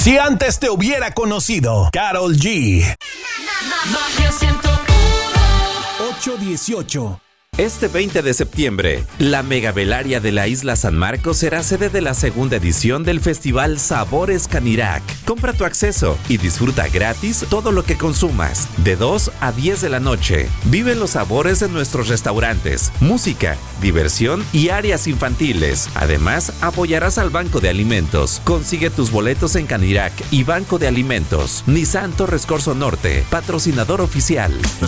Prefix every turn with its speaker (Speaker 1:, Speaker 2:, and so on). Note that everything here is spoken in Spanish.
Speaker 1: Si antes te hubiera conocido, Karol G.
Speaker 2: Magia
Speaker 1: 818.
Speaker 3: Este 20 de septiembre, la Megavelaria de la Isla San Marcos será sede de la segunda edición del Festival Sabores Canirac. Compra tu acceso y disfruta gratis todo lo que consumas, de 2 a 10 de la noche. Vive los sabores de nuestros restaurantes, música, diversión y áreas infantiles. Además, apoyarás al Banco de Alimentos. Consigue tus boletos en Canirac y Banco de Alimentos. Nissan Torres Corzo Norte, patrocinador oficial.